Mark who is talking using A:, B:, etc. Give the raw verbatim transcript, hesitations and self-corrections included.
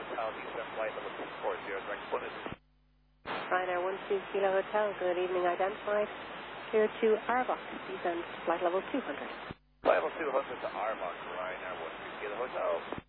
A: Hotel, descend flight level two four zero, direct one is...
B: Ryanair one two Kilo Hotel, good evening, identified. Clear to Arvok, descend to flight level two hundred.
A: Flight level two hundred to Arvok, Ryanair one two Kilo Hotel.